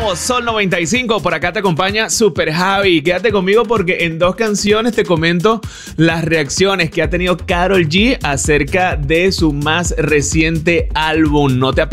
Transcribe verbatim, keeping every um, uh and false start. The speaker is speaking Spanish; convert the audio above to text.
somos Sol noventa y cinco, por acá te acompaña Super Javi. Quédate conmigo porque en dos canciones te comento las reacciones que ha tenido Karol G acerca de su más reciente álbum. No te